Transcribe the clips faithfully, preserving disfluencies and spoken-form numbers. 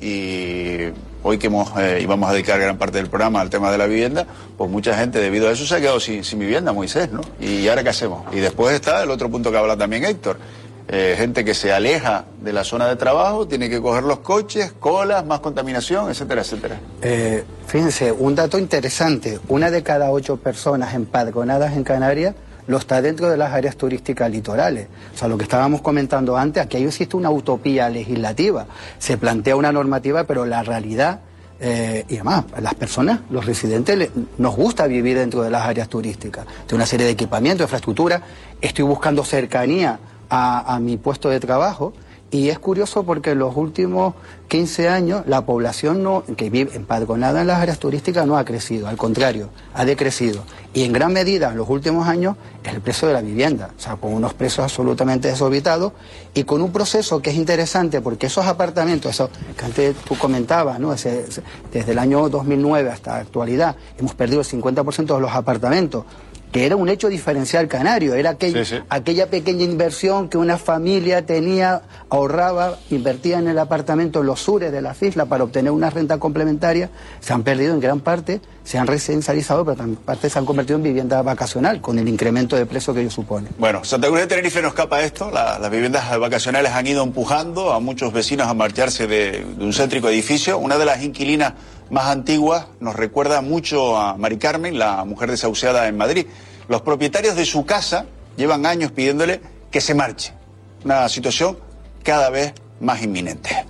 y hoy que hemos, eh, íbamos a dedicar gran parte del programa al tema de la vivienda, pues mucha gente debido a eso se ha quedado sin, sin vivienda, Moisés, ¿no? ¿Y ahora qué hacemos? Y después está el otro punto que habla también Héctor. Eh, gente que se aleja de la zona de trabajo, tiene que coger los coches, colas, más contaminación, etcétera, etcétera. Eh, fíjense, un dato interesante, una de cada ocho personas empadronadas en Canarias lo está dentro de las áreas turísticas litorales. O sea, lo que estábamos comentando antes, aquí existe una utopía legislativa, se plantea una normativa, pero la realidad, eh, y además, las personas, los residentes, le, nos gusta vivir dentro de las áreas turísticas, de una serie de equipamientos, infraestructura, estoy buscando cercanía A, a mi puesto de trabajo, y es curioso porque en los últimos quince años la población no, que vive empadronada en las áreas turísticas no ha crecido, al contrario, ha decrecido. Y en gran medida en los últimos años es el precio de la vivienda, o sea, con unos precios absolutamente desorbitados y con un proceso que es interesante porque esos apartamentos, eso que antes tú comentabas, ¿no? Ese, ese, desde el año dos mil nueve hasta la actualidad hemos perdido el cincuenta por ciento de los apartamentos, que era un hecho diferencial canario, era aquel, sí, sí. aquella pequeña inversión que una familia tenía, ahorraba, invertía en el apartamento en los sures de las islas para obtener una renta complementaria, se han perdido en gran parte, se han residencializado, pero en parte se han convertido en vivienda vacacional, con el incremento de precio que ello supone. Bueno, Santa Cruz de Tenerife no escapa a esto, la, las viviendas vacacionales han ido empujando a muchos vecinos a marcharse de, de un céntrico edificio. Una de las inquilinas más antiguas nos recuerda mucho a Mari Carmen, la mujer desahuciada en Madrid. Los propietarios de su casa llevan años pidiéndole que se marche. Una situación cada vez más inminente.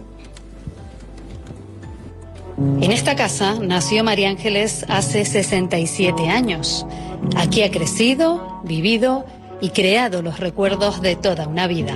En esta casa nació María Ángeles hace sesenta y siete años. Aquí ha crecido, vivido y creado los recuerdos de toda una vida.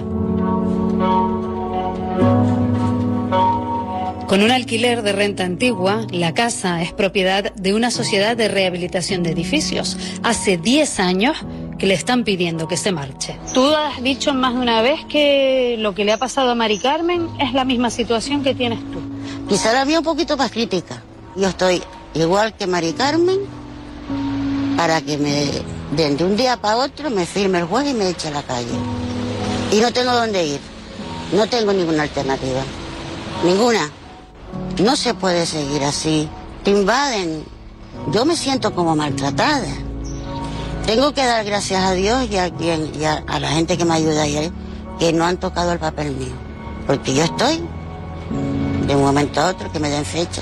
Con un alquiler de renta antigua, la casa es propiedad de una sociedad de rehabilitación de edificios. Hace diez años que le están pidiendo que se marche. Tú has dicho más de una vez que lo que le ha pasado a Mari Carmen es la misma situación que tienes tú. Quizá la mía un poquito más crítica. Yo estoy igual que Mari Carmen para que me, de un día para otro, me firme el juez y me eche a la calle. Y no tengo dónde ir. No tengo ninguna alternativa. Ninguna. No se puede seguir así. Te invaden. Yo me siento como maltratada. Tengo que dar gracias a Dios y a, quien, y a, a la gente que me ayuda ayer, que no han tocado el papel mío. Porque yo estoy, de un momento a otro, que me den fecha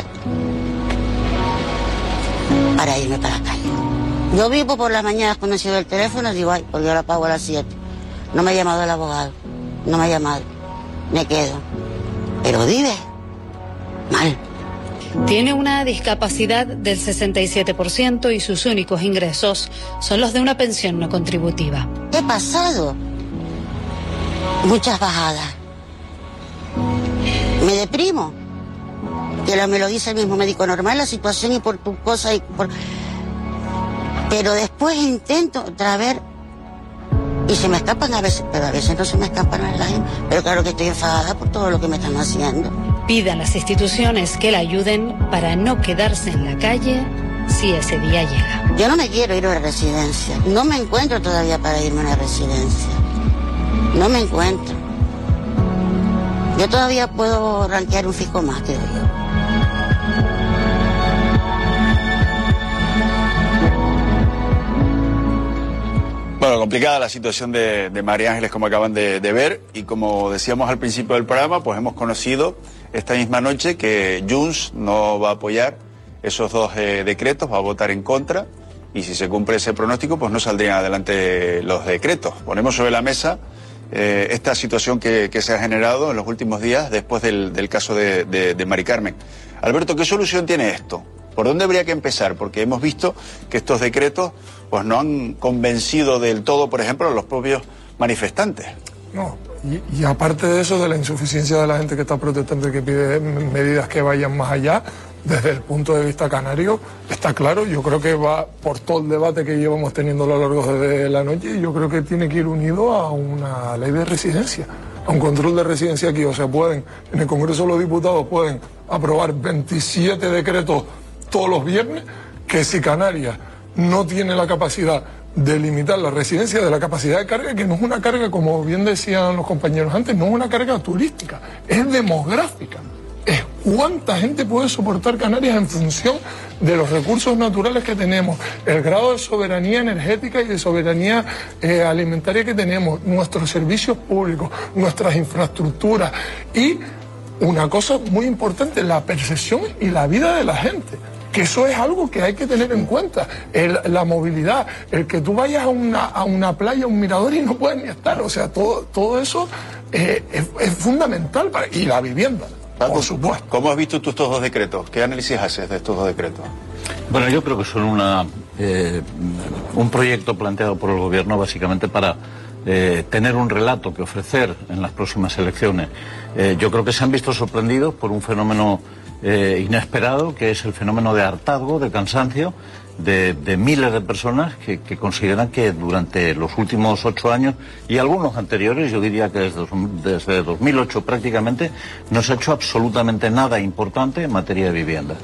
para irme para la calle. Yo vivo por las mañanas cuando enciendo el teléfono, digo, ay, porque yo la pago a las siete. No me ha llamado el abogado. No me ha llamado. Me quedo. Pero vive. Mal. Tiene una discapacidad del sesenta y siete por ciento y sus únicos ingresos son los de una pensión no contributiva. He pasado muchas bajadas. Me deprimo. Que lo, me lo dice el mismo médico normal, la situación y por tu cosa y por... Pero después intento otra vez y se me escapan a veces, pero a veces no se me escapan las lágrimas. Pero claro que estoy enfadada por todo lo que me están haciendo. Pide a las instituciones que la ayuden para no quedarse en la calle si ese día llega. Yo no me quiero ir a una residencia. No me encuentro todavía para irme a una residencia. No me encuentro. Yo todavía puedo rankear un fisco más, creo yo. Bueno, complicada la situación de, de María Ángeles, como acaban de, de ver, y como decíamos al principio del programa, pues hemos conocido esta misma noche que Junts no va a apoyar esos dos eh, decretos, va a votar en contra, y si se cumple ese pronóstico, pues no saldrían adelante los decretos. Ponemos sobre la mesa eh, esta situación que, que se ha generado en los últimos días después del, del caso de, de, de Mari Carmen. Alberto, ¿qué solución tiene esto? ¿Por dónde habría que empezar? Porque hemos visto que estos decretos pues no han convencido del todo, por ejemplo, a los propios manifestantes. No, y, y aparte de eso, de la insuficiencia de la gente que está protestando y que pide medidas que vayan más allá, desde el punto de vista canario, está claro, yo creo que va por todo el debate que llevamos teniendo a lo largo de la noche, yo creo que tiene que ir unido a una ley de residencia, a un control de residencia aquí. O sea, pueden, en el Congreso de los Diputados pueden aprobar veintisiete decretos todos los viernes, que si Canarias no tiene la capacidad de limitar la residencia, de la capacidad de carga, que no es una carga, como bien decían los compañeros antes, no es una carga turística, es demográfica. es cuánta gente puede soportar Canarias en función de los recursos naturales que tenemos, el grado de soberanía energética y de soberanía eh, alimentaria que tenemos, nuestros servicios públicos, nuestras infraestructuras y una cosa muy importante, la percepción y la vida de la gente. Que eso es algo que hay que tener en cuenta, el, la movilidad, el que tú vayas a una, a una playa, a un mirador y no puedes ni estar, o sea, todo, todo eso eh, es, es fundamental para, y la vivienda, Paco, por supuesto. ¿Cómo has visto tú estos dos decretos? ¿Qué análisis haces de estos dos decretos? Bueno, yo creo que son una, eh, un proyecto planteado por el gobierno básicamente para eh, tener un relato que ofrecer en las próximas elecciones. Eh, yo creo que se han visto sorprendidos por un fenómeno Eh, inesperado, que es el fenómeno de hartazgo, de cansancio, de, de miles de personas que, que consideran que durante los últimos ocho años y algunos anteriores, yo diría que desde, desde dos mil ocho prácticamente, no se ha hecho absolutamente nada importante en materia de vivienda.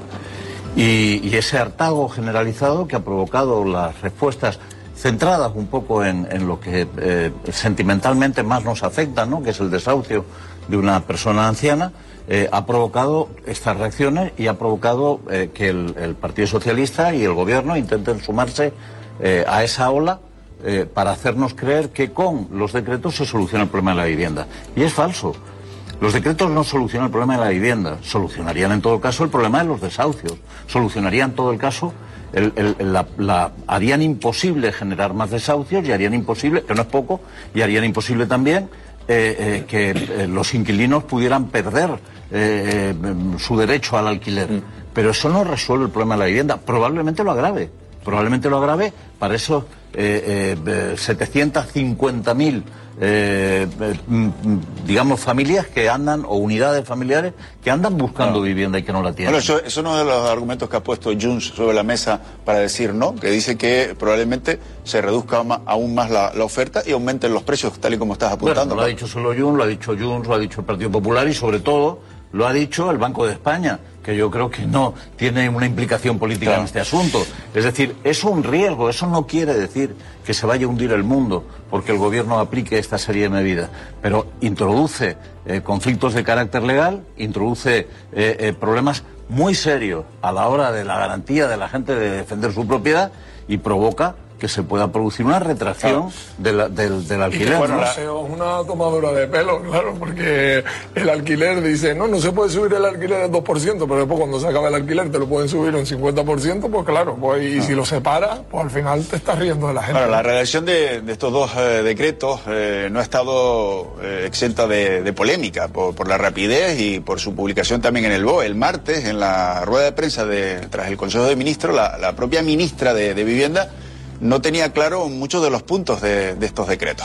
Y, y ese hartazgo generalizado que ha provocado las respuestas centradas un poco en, en lo que eh, sentimentalmente más nos afecta, ¿no?, que es el desahucio de una persona anciana, Eh, ha provocado estas reacciones y ha provocado eh, que el, el Partido Socialista y el Gobierno intenten sumarse eh, a esa ola eh, para hacernos creer que con los decretos se soluciona el problema de la vivienda. Y es falso. Los decretos no solucionan el problema de la vivienda, solucionarían en todo caso el problema de los desahucios, solucionarían en todo el caso, el, el, la, la, harían imposible generar más desahucios y harían imposible, que no es poco, y harían imposible también Eh, eh, que eh, los inquilinos pudieran perder eh, eh, su derecho al alquiler. Mm. Pero eso no resuelve el problema de la vivienda. Probablemente lo agrave. Probablemente lo agrave para esos eh, eh, setecientas cincuenta mil eh, eh, digamos familias que andan, o unidades familiares que andan buscando no. vivienda y que no la tienen. Bueno, eso, eso es uno de los argumentos que ha puesto Junts sobre la mesa para decir no, que dice que probablemente se reduzca más, aún más la, la oferta y aumenten los precios, tal y como estás apuntando. Bueno, no lo ha dicho solo Junts, lo ha dicho Junts, lo ha dicho el Partido Popular y sobre todo lo ha dicho el Banco de España, que yo creo que no tiene una implicación política claro. en este asunto. Es decir, es un riesgo, eso no quiere decir que se vaya a hundir el mundo porque el gobierno aplique esta serie de medidas, pero introduce eh, conflictos de carácter legal, introduce eh, eh, problemas muy serios a la hora de la garantía de la gente de defender su propiedad y provoca que se pueda producir una retracción claro. de la, del, del alquiler. Y que, bueno, ¿no? la... es una tomadura de pelo, claro, porque el alquiler dice, no, no se puede subir el alquiler al dos por ciento, pero después cuando se acaba el alquiler te lo pueden subir un cincuenta por ciento, pues claro, pues, y ah. si lo separas, pues al final te estás riendo de la gente. Bueno, la redacción de, de estos dos eh, decretos eh, no ha estado eh, exenta de, de polémica por, por la rapidez y por su publicación también en el B O E. El martes, en la rueda de prensa de, tras el Consejo de Ministros, la, la propia ministra de, de Vivienda no tenía claro muchos de los puntos de, de estos decretos.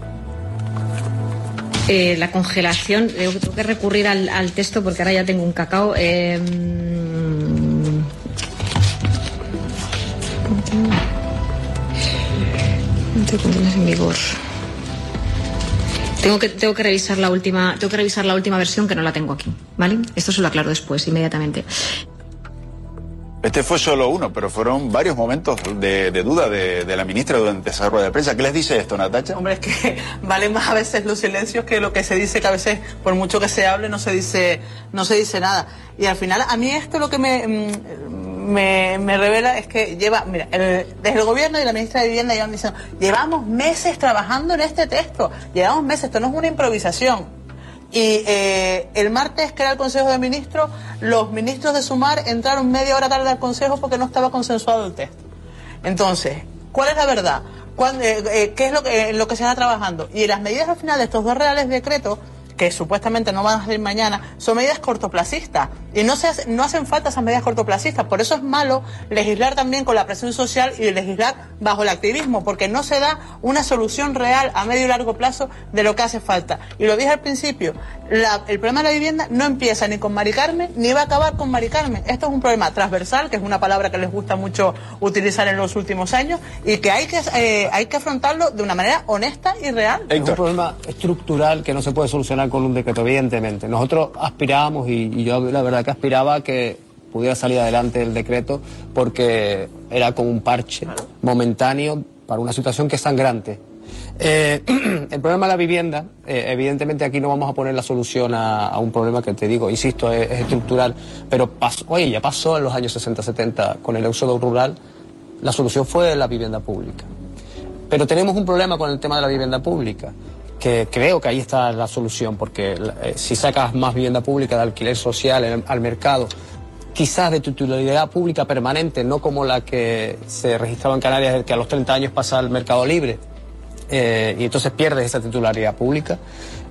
Eh, la congelación, eh, tengo que recurrir al, al texto porque ahora ya tengo un cacao. Eh, en vigor. Tengo que, tengo que revisar la última, tengo que revisar la última versión que no la tengo aquí, ¿vale? Esto se lo aclaro después, inmediatamente. Este fue solo uno, pero fueron varios momentos de, de duda de, de la ministra durante esa rueda de prensa. ¿Qué les dice esto, Natacha? Hombre, es que valen más a veces los silencios que lo que se dice, que a veces, por mucho que se hable, no se dice, no se dice nada. Y al final, a mí esto lo que me, me, me revela es que lleva, mira, el, desde el gobierno y la ministra de Vivienda llevan diciendo, llevamos meses trabajando en este texto, llevamos meses, esto no es una improvisación. Y eh, el martes, que era el Consejo de Ministros, los ministros de Sumar entraron media hora tarde al Consejo porque no estaba consensuado el texto. Entonces, ¿cuál es la verdad? ¿Cuál, eh, eh, ¿Qué es lo que, en lo que se está trabajando? Y las medidas al final de estos dos reales decretos, que supuestamente no van a salir mañana, son medidas cortoplacistas. Y no, se hace, no hacen falta esas medidas cortoplacistas. Por eso es malo legislar también con la presión social y legislar bajo el activismo, porque no se da una solución real a medio y largo plazo de lo que hace falta. Y lo dije al principio, la, el problema de la vivienda no empieza ni con Mari Carmen, ni va a acabar con Mari Carmen. Esto es un problema transversal, que es una palabra que les gusta mucho utilizar en los últimos años, y que hay que, eh, hay que afrontarlo de una manera honesta y real. Es un problema estructural que no se puede solucionar con un decreto, evidentemente. Nosotros aspirábamos, y, y yo la verdad que aspiraba a que pudiera salir adelante el decreto, porque era como un parche momentáneo para una situación que es sangrante. Eh, el problema de la vivienda, eh, evidentemente aquí no vamos a poner la solución a, a un problema que te digo, insisto, es, es estructural, pero pasó, oye, ya pasó en los años sesenta setenta con el éxodo rural, la solución fue la vivienda pública. Pero tenemos un problema con el tema de la vivienda pública, que creo que ahí está la solución, porque eh, si sacas más vivienda pública de alquiler social en, al mercado, quizás de titularidad pública permanente, no como la que se registraba en Canarias, que a los treinta años pasa al mercado libre, eh, y entonces pierdes esa titularidad pública,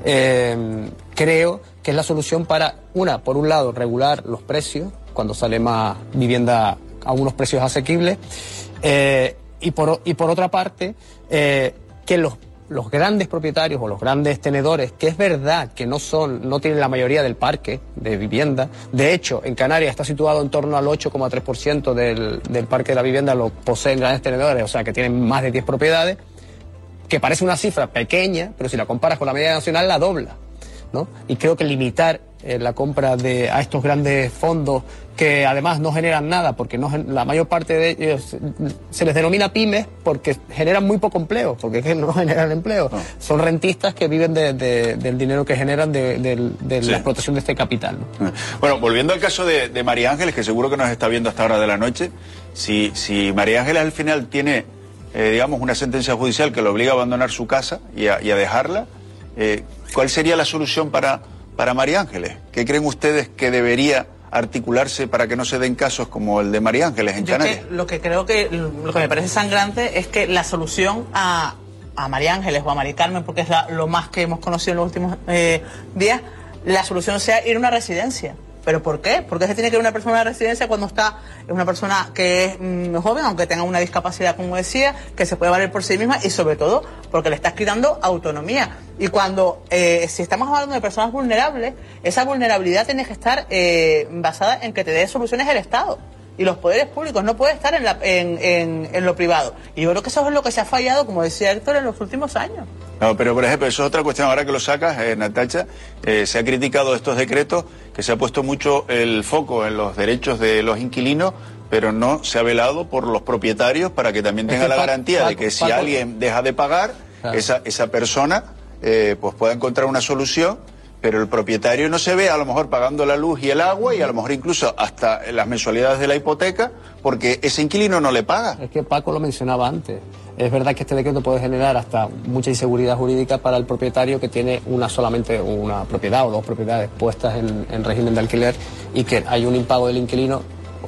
eh, creo que es la solución para, una, por un lado, regular los precios, cuando sale más vivienda a unos precios asequibles, eh, y, por, y por otra parte, eh, que los los grandes propietarios o los grandes tenedores, que es verdad que no son, no tienen la mayoría del parque de vivienda, de hecho en Canarias está situado en torno al ocho coma tres por ciento del, del parque de la vivienda lo poseen grandes tenedores, o sea que tienen más de diez propiedades, que parece una cifra pequeña, pero si la comparas con la media nacional la dobla, ¿no? Y creo que limitar eh, la compra de a estos grandes fondos que además no generan nada, porque no, la mayor parte de ellos se les denomina pymes porque generan muy poco empleo, porque es que no generan empleo. No. Son rentistas que viven de, de, del dinero que generan de, de, de sí. la explotación de este capital, ¿no? Bueno, volviendo al caso de, de María Ángeles, que seguro que nos está viendo hasta ahora de la noche, si, si María Ángeles al final tiene, eh, digamos, una sentencia judicial que lo obliga a abandonar su casa y a, y a dejarla, eh, ¿cuál sería la solución para, para María Ángeles? ¿Qué creen ustedes que debería articularse para que no se den casos como el de María Ángeles en Yo Canarias? Que, lo que creo que, lo que me parece sangrante es que la solución a, a María Ángeles o a Mari Carmen, porque es la, lo más que hemos conocido en los últimos eh, días, la solución sea ir a una residencia. ¿Pero por qué? Porque se tiene que ir una persona a una residencia cuando está una persona que es mmm, joven, aunque tenga una discapacidad, como decía, que se puede valer por sí misma y sobre todo porque le estás quitando autonomía. Y cuando, eh, si estamos hablando de personas vulnerables, esa vulnerabilidad tiene que estar eh, basada en que te dé soluciones el Estado y los poderes públicos, no puede estar en, la, en, en, en lo privado. Y yo creo que eso es lo que se ha fallado, como decía Héctor, en los últimos años. No, pero por ejemplo, eso es otra cuestión, ahora que lo sacas, eh, Natacha, eh, se ha criticado estos decretos, que se ha puesto mucho el foco en los derechos de los inquilinos, pero no se ha velado por los propietarios para que también tenga es que la Paco, garantía Paco, de que si Paco, alguien deja de pagar, claro, esa, esa persona eh, pues pueda encontrar una solución, pero el propietario no se ve a lo mejor pagando la luz y el agua y a lo mejor incluso hasta las mensualidades de la hipoteca porque ese inquilino no le paga. Es que Paco lo mencionaba antes. Es verdad que este decreto puede generar hasta mucha inseguridad jurídica para el propietario que tiene una solamente una propiedad o dos propiedades puestas en, en régimen de alquiler y que hay un impago del inquilino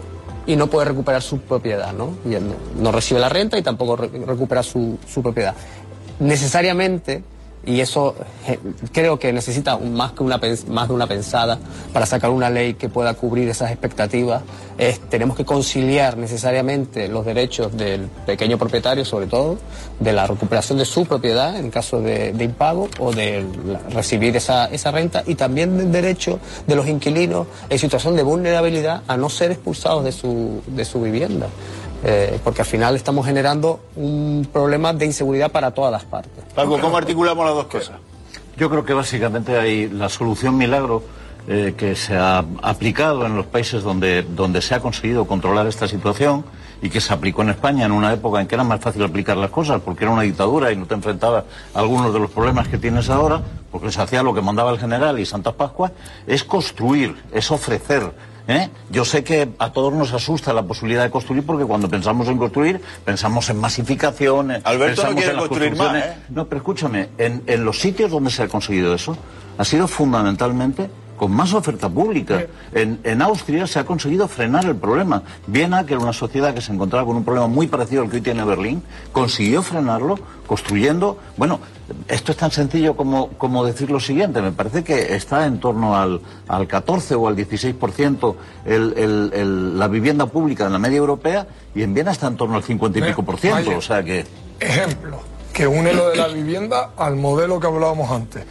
y no puede recuperar su propiedad, ¿no? Y él no, no recibe la renta y tampoco re, recupera su, su propiedad. Necesariamente, y eso eh, creo que necesita un, más, que una, más de una pensada para sacar una ley que pueda cubrir esas expectativas, es, tenemos que conciliar necesariamente los derechos del pequeño propietario, sobre todo, de la recuperación de su propiedad en caso de, de impago o de la, recibir esa, esa renta, y también del derecho de los inquilinos en situación de vulnerabilidad a no ser expulsados de su, de su vivienda. Eh, porque al final estamos generando un problema de inseguridad para todas las partes. Paco, ¿cómo articulamos las dos cosas? Yo creo que básicamente hay la solución milagro eh, que se ha aplicado en los países donde, donde se ha conseguido controlar esta situación y que se aplicó en España en una época en que era más fácil aplicar las cosas porque era una dictadura y no te enfrentabas a algunos de los problemas que tienes ahora, porque se hacía lo que mandaba el general y Santas Pascuas, es construir, es ofrecer. ¿Eh? Yo sé que a todos nos asusta la posibilidad de construir porque cuando pensamos en construir pensamos en masificación. Alberto pensamos no quiere en las construir más, ¿eh? No, pero escúchame, en, en los sitios donde se ha conseguido eso ha sido fundamentalmente con más oferta pública. En, en Austria se ha conseguido frenar el problema. Viena, que era una sociedad que se encontraba con un problema muy parecido al que hoy tiene Berlín, consiguió frenarlo construyendo. Bueno, esto es tan sencillo como, como decir lo siguiente. Me parece que está en torno al, al catorce o al dieciséis por ciento el, el, el, la vivienda pública en la media europea, y en Viena está en torno al cincuenta y pico por ciento. O sea que... Ejemplo, que une lo de la vivienda al modelo que hablábamos antes.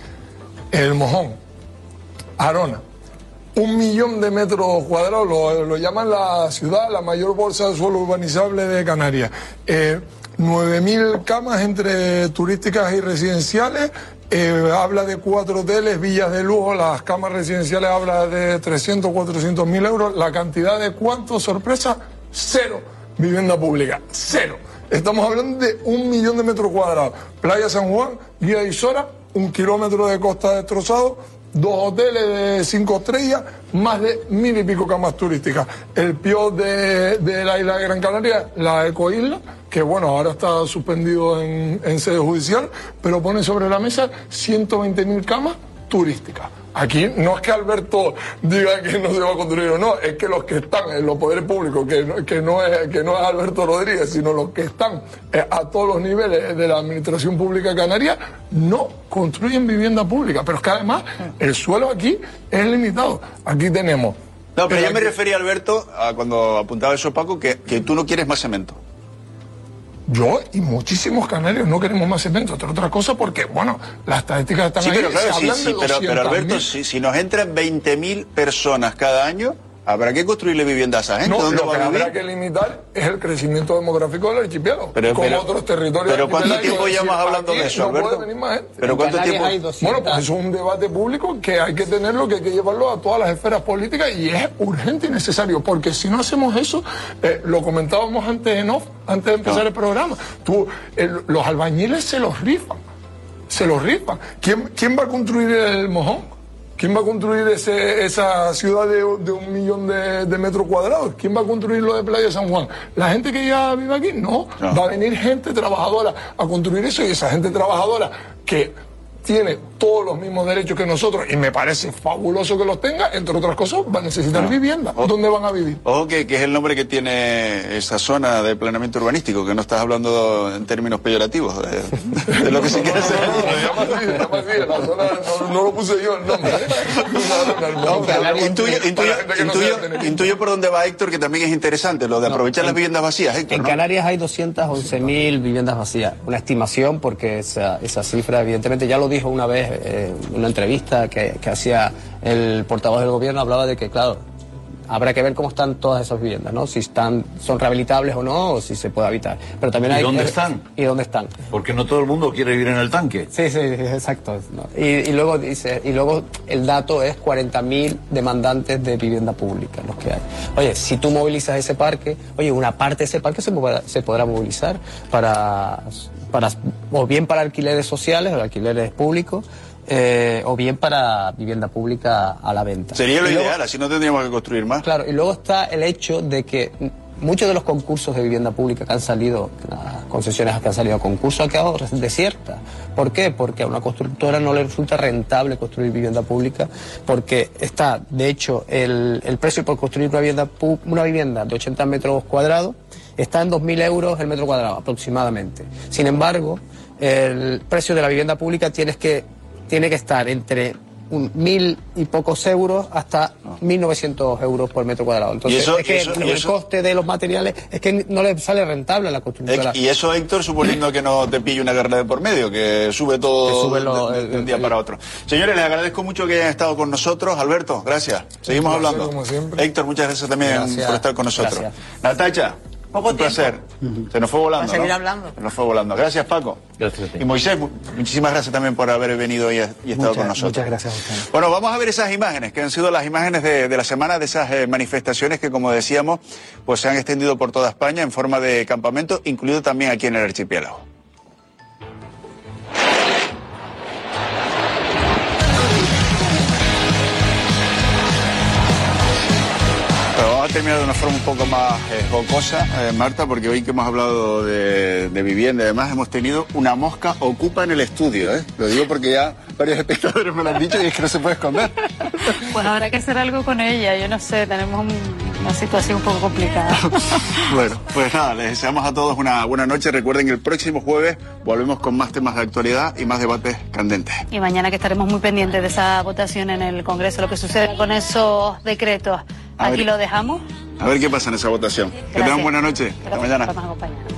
El Mojón, Arona, un millón de metros cuadrados, lo, lo llaman la ciudad, la mayor bolsa de suelo urbanizable de Canarias. Eh, nueve mil camas entre turísticas y residenciales, eh, habla de cuatro hoteles, villas de lujo, las camas residenciales habla de trescientos, cuatrocientos mil euros, la cantidad de cuánto, sorpresa, cero vivienda pública, cero. Estamos hablando de un millón de metros cuadrados. Playa San Juan, Guía de Isora, un kilómetro de costa destrozado, dos hoteles de cinco estrellas, más de mil y pico camas turísticas. El peor de, de la isla de Gran Canaria, la Ecoisla, que bueno, ahora está suspendido en, en sede judicial, pero pone sobre la mesa ciento veinte mil camas turísticas. Aquí no es que Alberto diga que no se va a construir o no, es que los que están en los poderes públicos, que no, que no, es, que no es Alberto Rodríguez, sino los que están eh, a todos los niveles de la administración pública canaria, no construyen vivienda pública. Pero es que además el suelo aquí es limitado. Aquí tenemos... No, pero yo me refería, Alberto, a cuando apuntaba eso Paco, que, que tú no quieres más cemento. Yo y muchísimos canarios no queremos más cemento, entre otras cosas porque, bueno, las estadísticas están sí, ahí. Pero, claro, se sí, hablan sí, de pero, pero Alberto, doscientas mil. si, si nos entran veinte mil personas cada año, habrá que construirle vivienda a esa gente. No, ¿Dónde lo va que a vivir? habrá que limitar es el crecimiento demográfico del archipiélago, Pero, como pero, otros territorios. Pero ¿cuánto archipiélagos, tiempo decir, llevamos hablando aquí de eso, no Alberto? puede venir más gente. ¿Pero En cuánto Canarias tiempo? hay doscientas. Bueno, pues es un debate público que hay que tenerlo, que hay que llevarlo a todas las esferas políticas y es urgente y necesario, porque si no hacemos eso, eh, lo comentábamos antes en off, antes de empezar No. el programa, tú, el, los albañiles se los rifan, se los rifan. ¿Quién, quién va a construir el Mojón? ¿Quién va a construir ese, esa ciudad de, de un millón de, de metros cuadrados? ¿Quién va a construir lo de Playa San Juan? ¿La gente que ya vive aquí? No. No. Va a venir gente trabajadora a construir eso y esa gente trabajadora que tiene todos los mismos derechos que nosotros y me parece fabuloso que los tenga, entre otras cosas, va a necesitar No. vivienda. O- ¿Dónde van a vivir? Ojo que, que es el nombre que tiene esa zona de planeamiento urbanístico, que no estás hablando en términos peyorativos de, de lo que se quiere hacer. No, no, no, se llama así, se llama así, la zona, no, no lo puse yo el nombre. No, pero intuyo, intuyo, intuyo, intuyo por dónde va Héctor, que también es interesante, lo de aprovechar en- las viviendas vacías, Héctor, En ¿no? Canarias hay doscientas once mil viviendas vacías. Una estimación, porque esa, esa cifra, evidentemente, ya lo dijo una vez eh, en una entrevista que, que hacía el portavoz del gobierno, hablaba de que, claro, habrá que ver cómo están todas esas viviendas, ¿no? Si están, son rehabilitables o no, o si se puede habitar. Pero también ¿Y hay, dónde eh, están? ¿Y dónde están? Porque no todo el mundo quiere vivir en el tanque. Sí, sí, exacto. ¿no? Y, y luego dice, y luego el dato es cuarenta mil demandantes de vivienda pública los que hay. Oye, si tú movilizas ese parque, oye, una parte de ese parque se podrá, se podrá movilizar para, para, o bien para alquileres sociales o alquileres públicos, eh, o bien para vivienda pública a la venta. Sería lo Y luego- ideal, así no tendríamos que construir más. Claro, y luego está el hecho de que muchos de los concursos de vivienda pública que han salido, las concesiones que han salido a concurso, han quedado desiertas. ¿Por qué? Porque a una constructora no le resulta rentable construir vivienda pública, porque está, de hecho, el, el precio por construir una vivienda, pu- una vivienda de ochenta metros cuadrados está en dos mil euros el metro cuadrado aproximadamente. Sin embargo, el precio de la vivienda pública tienes que, tiene que estar entre un mil y pocos euros hasta mil novecientos euros por metro cuadrado. Entonces, Y eso- es que y eso- el, y el eso- coste de los materiales es que no le sale rentable a la constructora. Y eso, Héctor, suponiendo que no te pille una guerra de por medio, que sube todo Que sube lo- de, de- de un el- día el- para otro. Señores, les agradezco mucho que hayan estado con nosotros. Alberto, gracias. Seguimos Un placer, hablando. como siempre. Héctor, muchas gracias también Gracias. por estar con nosotros. Gracias. Natacha, Poco un tiempo. placer. Se nos fue volando. A seguir ¿no? hablando. Se nos fue volando. Gracias, Paco. Gracias a ti. Y Moisés, mu- muchísimas gracias también por haber venido y, y estado Muchas- con nosotros. muchas gracias a ustedes. Bueno, vamos a ver esas imágenes, que han sido las imágenes de, de la semana, de esas eh, manifestaciones que, como decíamos, pues se han extendido por toda España en forma de campamento, incluido también aquí en el archipiélago. Pero vamos a terminar de una forma un poco más eh, jocosa, eh, Marta, porque hoy que hemos hablado de, de vivienda y demás, hemos tenido una mosca ocupa en el estudio, ¿eh? Lo digo porque ya varios espectadores me lo han dicho y es que no se puede esconder. Pues habrá que hacer algo con ella, yo no sé, tenemos un- una situación un poco complicada. Bueno, pues nada, les deseamos a todos una buena noche. Recuerden que el próximo jueves volvemos con más temas de actualidad y más debates candentes. Y mañana que estaremos muy pendientes de esa votación en el Congreso, lo que sucede con esos decretos. A Aquí ver. lo dejamos. A ver qué pasa en esa votación. Que tengan Gracias. buena noche. Hasta Gracias mañana. por acompañarnos.